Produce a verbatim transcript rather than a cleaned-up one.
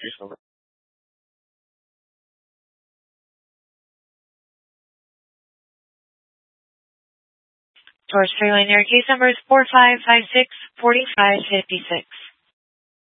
case number. George Sterling, your case number is four five five six, four five five six.